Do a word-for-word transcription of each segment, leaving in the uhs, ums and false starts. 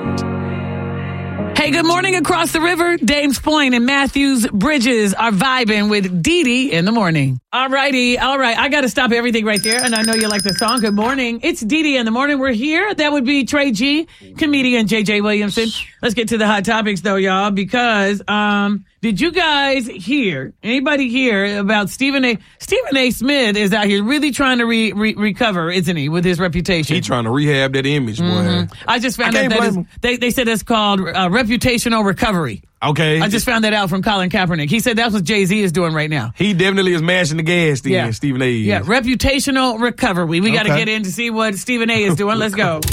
Hey, good morning across the river. Dames Point and Matthews Bridges are vibing with Dee Dee in the morning. All righty. All right. I got to stop everything right there. And I know you like the song. Good morning. It's Dee Dee in the morning. We're here. That would be Trey G, comedian J J Williamson. Let's get to the hot topics though, y'all, because, um, did you guys hear, anybody hear about Stephen A. Stephen A. Smith is out here really trying to re, re, recover, isn't he, with his reputation? He trying to rehab that image, boy. Mm-hmm. I just found I out that is, they, they said it's called uh, reputational recovery. Okay. I just found that out from Colin Kaepernick. He said that's what Jay-Z is doing right now. He definitely is mashing the gas then, yeah. Stephen A. is. Yeah, reputational recovery. We got to Okay. get in to see what Stephen A. is doing. Let's go.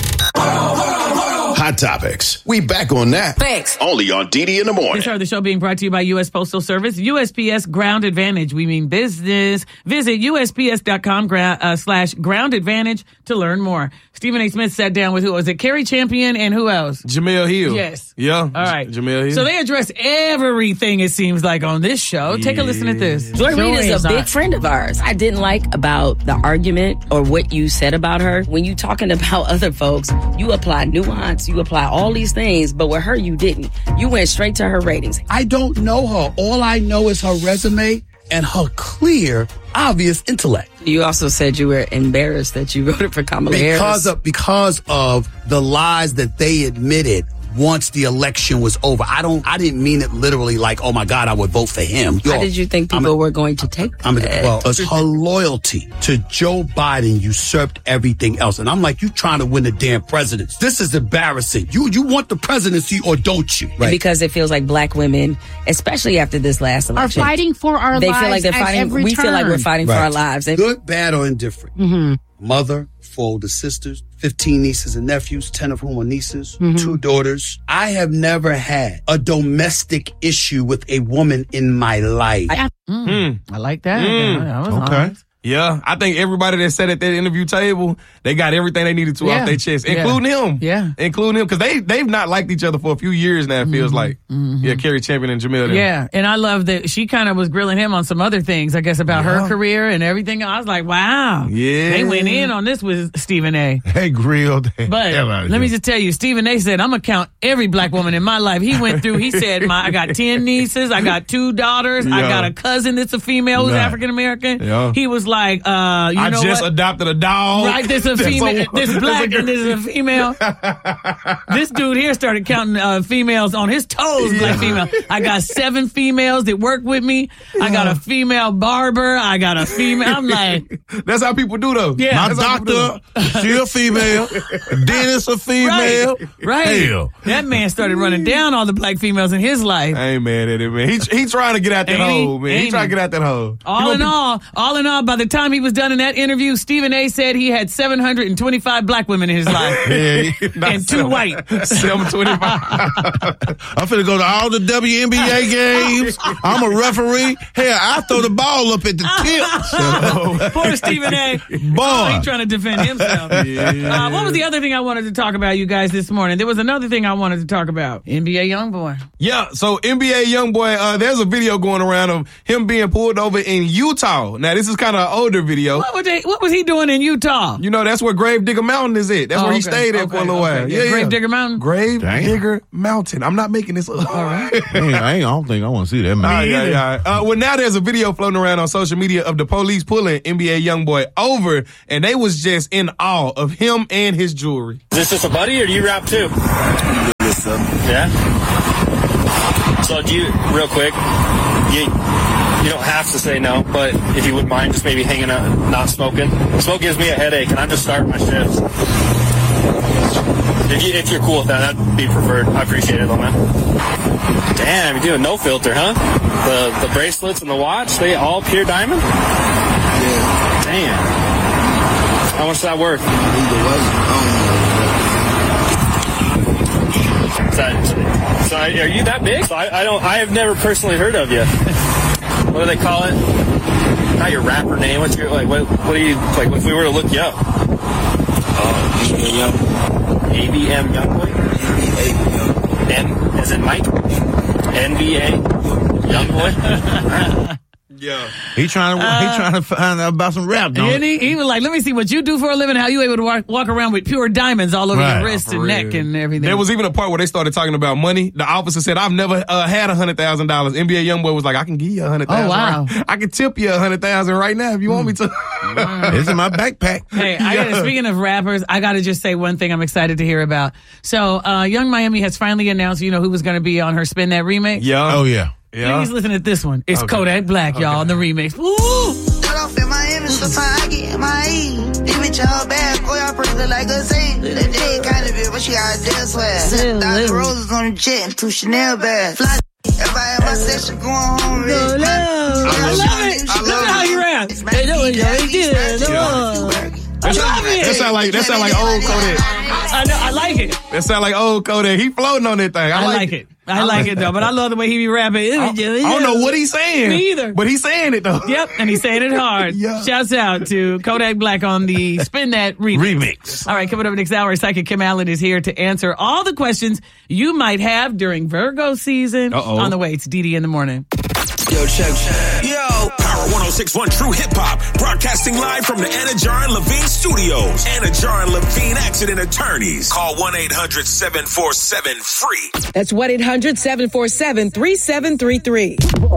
Hot Topics. We back on that. Thanks. Only on Dee Dee in the morning. This part of the show being brought to you by U S Postal Service. U S P S Ground Advantage. We mean business. Visit U S P S dot com uh, slash Ground Advantage to learn more. Stephen A. Smith sat down with who was it? Kerry Champion and who else? Jamel Hill. Yes. Yeah. All right. Jamel Hill. So they address everything, it seems like, on this show. Take a listen at this. Joy Reid is a big friend of ours. I didn't like about the argument or what you said about her. When you talking about other folks, you apply nuance, you apply all these things, but with her, you didn't. You went straight to her ratings. I don't know her. All I know is her resume and her clear, obvious intellect. You also said you were embarrassed that you voted for Kamala Harris. Because of, because of the lies that they admitted once the election was over. I don't, I didn't mean it literally like, oh my God, I would vote for him. How did you think people a, were going to take I'm a, that? Well, it's her loyalty to Joe Biden usurped everything else. And I'm like, you trying to win the damn presidency. This is embarrassing. You, you want the presidency or don't you? Right. Because it feels like black women, especially after this last election, are fighting for our they lives. Feel like they're at fighting, every we turn. feel like we're fighting right. for our lives. Good, bad, or indifferent. Mm-hmm. Mother, four older sisters, fifteen nieces and nephews, ten of whom are nieces, mm-hmm. two daughters. I have never had a domestic issue with a woman in my life. I, mm, I like that. Mm, Yeah, that was okay. honest. Yeah, I think everybody that sat at that interview table, they got everything they needed to Yeah. off their chest, Yeah. including him. Yeah. Including him, because they, they've not liked each other for a few years now, it feels Mhm. like. Mhm. Yeah, Kerry Champion and Jamel. Yeah, and I love that she kind of was grilling him on some other things, I guess, about Yeah. her career and everything. I was like, wow. Yeah. They went in on this with Stephen A. They grilled. But let me just tell you, Stephen A. said, I'm going to count every black woman in my life. He went through, he said, my, I got ten nieces, I got two daughters, I Yeah. got a cousin that's a female who's Right. African-American. Yeah. He was like, uh, you I know just what? adopted a dog. Right, this a That's female, a- this black, that's a- and this is a female. This dude here started counting uh, females on his toes, black Yeah. female. I got seven females that work with me. I got a female barber. I got a female. I'm like, That's how people do, though. Yeah. My That's how people doctor, she a female. Dentist a female. right, right. Hell. That man started running down all the black females in his life. I ain't mad at it, man. He, he trying to get out that Ain't he? hole, man. He Ain't trying he? to get out that hole. All in all, all in all, by the time he was done in that interview, Stephen A. said he had seven hundred twenty-five black women in his life. Yeah. And two white. seven twenty-five. I'm finna go to all the W N B A games. I'm a referee. Hell, I throw the ball up at the tip. Poor Stephen A. Boy. Oh, he's trying to defend himself. Yeah. Uh, what was the other thing I wanted to talk about, you guys, this morning? There was another thing I wanted to talk about. N B A Youngboy. Yeah, so N B A Youngboy, uh, there's a video going around of him being pulled over in Utah. Now, this is kind of an older video. What was, they, what was he doing in Utah? You know, that's where Grave Digger Mountain is at. That's Oh, where he okay, stayed at okay, for a little okay. while. Yeah, Yeah, Grave yeah. Digger Mountain? Grave Damn. Digger Mountain. I'm not making this up. All right. I ain't, I don't think I want to see that, All man. right, yeah, yeah. Uh, well, now there's a video floating around on social media of the police pulling N B A Youngboy over, and they was just in awe of him and his jewelry. Is this just a buddy, or do you rap too? Yeah? So do you, real quick, you you don't have to say no, but if you wouldn't mind just maybe hanging out and not smoking. Smoke gives me a headache, and I'm just starting my shifts. If, you, if you're cool with that, that'd be preferred. I appreciate it, though, man. Damn, you're doing no filter, huh? The the bracelets and the watch, they all pure diamond? Yeah. Damn. How much does that worth? So, so are you that big? So I, I don't. I have never personally heard of you. What do they call it? Not your rapper name. What's your like? What? What do you like? If we were to look you up? Oh, A B M Youngboy. N as in Mike. N B A Youngboy. Yeah. He trying to Uh, he trying to find out about some rap, don't And he, he was like, let me see what you do for a living, how you able to walk, walk around with pure diamonds all over Right. your wrists and neck and everything. There was even a part where they started talking about money. The officer said, I've never uh, had one hundred thousand dollars. N B A Youngboy was like, I can give you one hundred thousand dollars. Oh, wow. I can tip you one hundred thousand dollars right now if you want me to. It's in my backpack. Hey, I gotta, speaking of rappers, I got to just say one thing I'm excited to hear about. So, uh, Young Miami has finally announced, you know, who was going to be on her Spin That remix. Yeah. Oh yeah. Yeah. Please listen to this one. It's Okay. Kodak Black, y'all, on the remix. Woo! Cut off in Miami, sometimes I get in my eat. This bitch all bad, boy, I pretty look like a saint. That day kind of bit, but she got a dead swag. Sent thousand roses on the jet and two Chanel bags. Fly, everybody in my section going home, bitch. I love it. I Look love at how it. you rap. They know what they did. I love it. That sound like that sound like old Kodak. I know. I like it. That sound like old Kodak. He floating on that thing. I, I like it. I like it though, but I love the way he be rapping. I, I don't know what he's saying. Me either. But he's saying it though. Yep, and he's saying it hard. Yeah. Shouts out to Kodak Black on the Spin That remix. Remix. All right, coming up next hour, Psychic Kim Allen is here to answer all the questions you might have during Virgo season. Uh-oh. On the way, it's Dee Dee in the morning. Yo, check, check. Yo. Power one oh six point one True Hip Hop, broadcasting live from the Anna Jar and Levine Studios. Anna Jar and Levine Accident Attorneys. Call one eight hundred seven four seven free. That's one eight hundred seven four seven three seven three three.